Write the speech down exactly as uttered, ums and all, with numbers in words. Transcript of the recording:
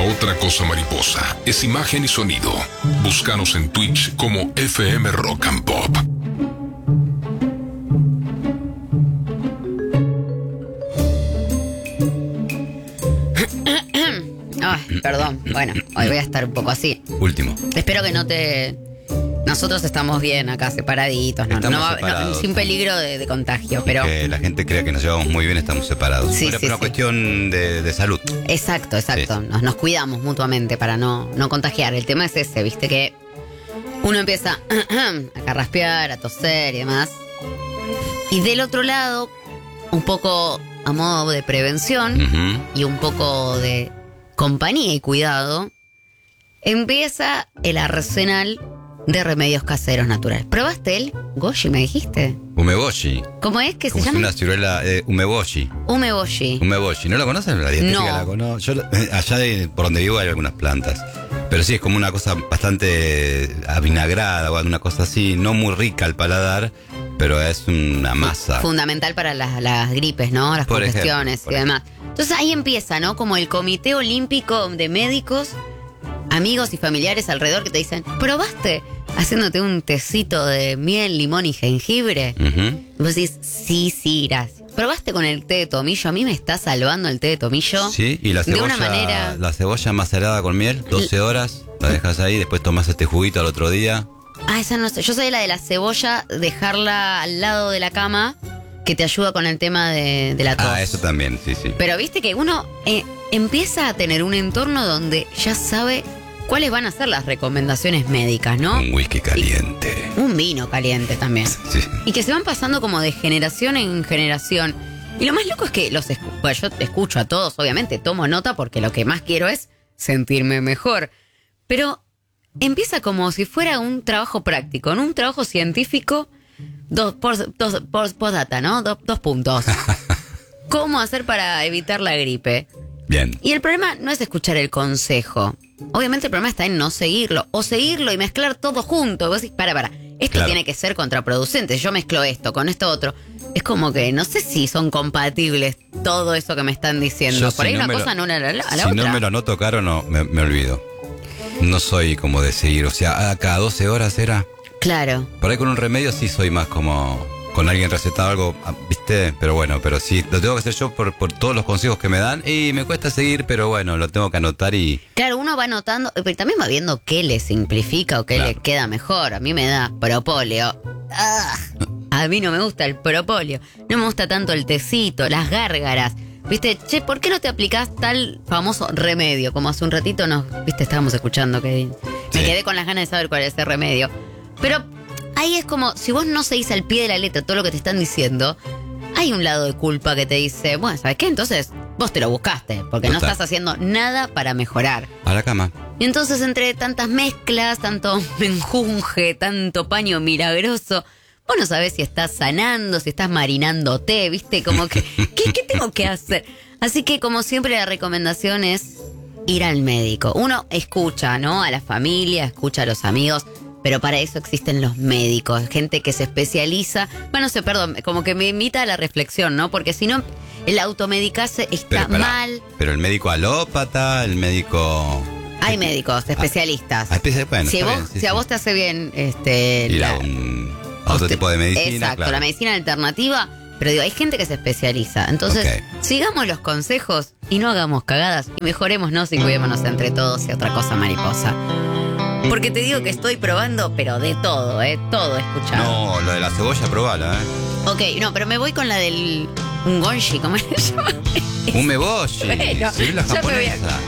Otra Cosa Mariposa es imagen y sonido. Búscanos en Twitch como F M Rock and Pop. Ay, perdón. Bueno, hoy voy a estar un poco así. Último. Espero que no te... Nosotros estamos bien acá, separaditos, no, no, va- no, sin peligro de, de contagio, pero... Que la gente crea que nos llevamos muy bien, estamos separados. Sí, Pero sí, es una sí. cuestión de, de salud. Exacto, exacto. Sí. Nos, nos cuidamos mutuamente para no, no contagiar. El tema es ese, viste que uno empieza a carraspear, a toser y demás. Y del otro lado, un poco a modo de prevención Ujú. y un poco de compañía y cuidado, empieza el arsenal de remedios caseros naturales. ¿Probaste el goji, me dijiste? Umeboshi. ¿Cómo es que se Como si llama? una ciruela, eh, umeboshi. Umeboshi. Umeboshi. ¿No lo conocen? La dietética No. la conozco. Yo, eh, allá de, por donde vivo hay algunas plantas. Pero sí, es como una cosa bastante avinagrada o una cosa así, no muy rica al paladar, pero es una masa. Fundamental para las, las gripes, ¿no? Las Por congestiones ejemplo, por y demás. Entonces ahí empieza, ¿no? Como el Comité Olímpico de Médicos, amigos y familiares alrededor que te dicen, ¿probaste haciéndote un tecito de miel, limón y jengibre? Ujú. Y vos decís, sí, sí, gracias. ¿Probaste con el té de tomillo? A mí me está salvando el té de tomillo. Sí, y la De cebolla, una manera... la cebolla macerada con miel, doce horas, la dejas ahí, después tomás este juguito al otro día. Ah, esa no sé. Yo soy la de la cebolla, dejarla al lado de la cama, que te ayuda con el tema de, de la tos. Ah, eso también, sí, sí. Pero viste que uno eh, empieza a tener un entorno donde ya sabe cuáles van a ser las recomendaciones médicas, ¿no? Un whisky caliente. Un vino caliente también. Sí. Y que se van pasando como de generación en generación. Y lo más loco es que los escu- bueno, yo escucho a todos, obviamente, tomo nota porque lo que más quiero es sentirme mejor. Pero empieza como si fuera un trabajo práctico, ¿no? Un trabajo científico, dos, por, dos, por, postdata, ¿no? Do- dos puntos. ¿Cómo hacer para evitar la gripe? Bien. Y el problema no es escuchar el consejo. Obviamente el problema está en no seguirlo. O seguirlo y mezclar todo junto. Y vos decís, para, para. Esto Claro. tiene que ser contraproducente. Si yo mezclo esto con esto otro. Es como que no sé si son compatibles todo eso que me están diciendo. Yo, Por si ahí no una me lo- cosa no a la, a la si otra. no me lo anoto caro, no, me, me olvido. No soy como de seguir, o sea, ah, cada doce horas era. Claro. Por ahí con un remedio sí soy más como con alguien recetado algo, ah, ¿viste? Pero bueno, pero sí, lo tengo que hacer yo por, por todos los consejos que me dan y me cuesta seguir, pero bueno, lo tengo que anotar y... Claro, uno va notando, pero también va viendo qué le simplifica o qué Claro. le queda mejor. A mí me da propóleo. Ah, a mí no me gusta el propóleo. No me gusta tanto el tecito, las gárgaras. Viste, che, ¿por qué no te aplicás tal famoso remedio? Como hace un ratito nos, viste, estábamos escuchando que Sí. me quedé con las ganas de saber cuál es ese remedio. Pero ahí es como, si vos no seguís al pie de la letra todo lo que te están diciendo, hay un lado de culpa que te dice, bueno, ¿sabes qué? Entonces vos te lo buscaste, porque no Total. estás haciendo nada para mejorar. A la cama. Y entonces entre tantas mezclas, tanto menjunje, tanto paño milagroso, vos no sabés si estás sanando, si estás marinándote, ¿viste? Como que, ¿qué, qué tengo que hacer? Así que como siempre la recomendación es ir al médico. Uno escucha, ¿no? A la familia, escucha a los amigos, pero para eso existen los médicos, gente que se especializa. Bueno, no sé, perdón, como que me invita a la reflexión, ¿no? Porque si no, el automedicarse está Pero, pará, mal. pero el médico alópata, el médico... Hay médicos, especialistas. Ah, especia- bueno, si está vos, bien, sí, si a sí. vos te hace bien este, Ir la- a, un, a otro usted- tipo de medicina, Exacto, claro. la medicina alternativa. Pero digo, hay gente que se especializa. Entonces, Ok. sigamos los consejos y no hagamos cagadas. Y mejorémonos y cuidémonos entre todos y otra cosa mariposa. Porque te digo que estoy probando, pero de todo, ¿eh? Todo he escuchado. No, lo de la cebolla, probala, ¿eh? Ok, no, pero me voy con la del... Un gonshi, ¿cómo se llama? Un meboshi. Bueno, Sí, la ya me voy a- japonesa.